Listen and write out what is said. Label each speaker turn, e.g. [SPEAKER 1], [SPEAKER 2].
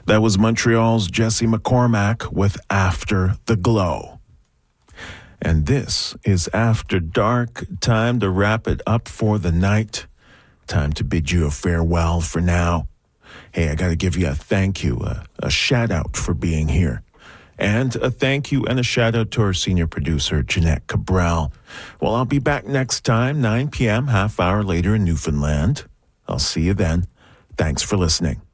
[SPEAKER 1] That was Montreal's Jesse McCormack with After the Glow. And this is After Dark. Time to wrap it up for the night. Time to bid you a farewell for now. Hey, I got to give you a thank you, a shout out for being here. And a thank you and a shout out to our senior producer, Jeanette Cabral. Well, I'll be back next time, 9 p.m., half hour later in Newfoundland. I'll see you then. Thanks for listening.